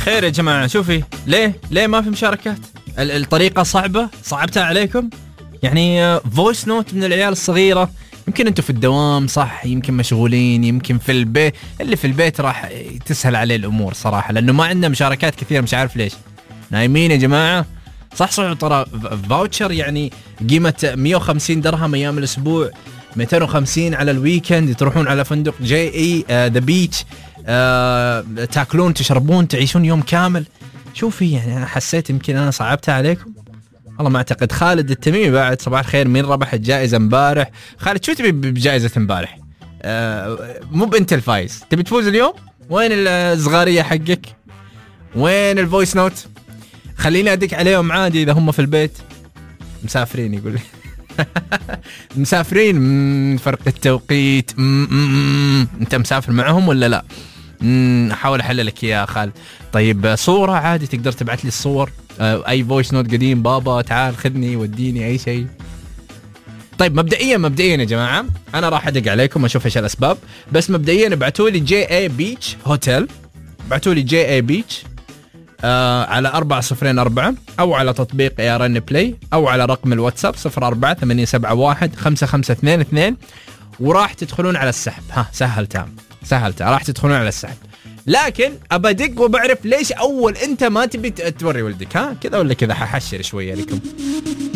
خير يا جماعة. شوفي ليه ما في مشاركات؟ الطريقة صعبة، صعبتها عليكم يعني. فويس نوت من العيال الصغيرة، يمكن انتم في الدوام صح، يمكن مشغولين، يمكن في البيت. اللي في البيت راح تسهل عليه الامور صراحة، لانه ما عندنا مشاركات كثير، مش عارف ليش. نايمين يا جماعة. صح ترى فاوتشر يعني قيمة 150 درهم ايام الاسبوع، 250 على الويكند، تروحون على فندق JE ذا بيتش، تاكلون تشربون تعيشون يوم كامل. شوفي يعني انا حسيت يمكن انا صعبتها عليكم. والله ما اعتقد. خالد التميمي بعد صباح الخير، مين ربح الجائزة امبارح؟ خالد شو تبي بجائزة امبارح؟ مو بنت الفايز، تبي تفوز اليوم؟ وين الصغارية حقك؟ وين الفويس نوت؟ خليني ادق عليهم عادي اذا هم في البيت. مسافرين يقول لي. مسافرين، فرق التوقيت. انت مسافر معهم ولا لا؟ احاول احللك يا خالد. طيب صورة عادي تقدر تبعت لي الصور، اي فويس نوت قديم، بابا تعال خذني وديني اي شيء. طيب مبدئيا يا جماعة انا راح ادق عليكم اشوف ايش الاسباب، بس مبدئيا ابعتوا لي JA بيتش هوتيل، ابعتوا لي JA بيتش على 404 او على تطبيق ARN بلاي او على رقم الواتساب 04-871-5522 وراح تدخلون على السحب. سهلتها راح تدخلون على السحب. لكن ابدق وبعرف ليش اول انت ما تبي توري ولدك كذا ولا كذا. ححشر شويه لكم.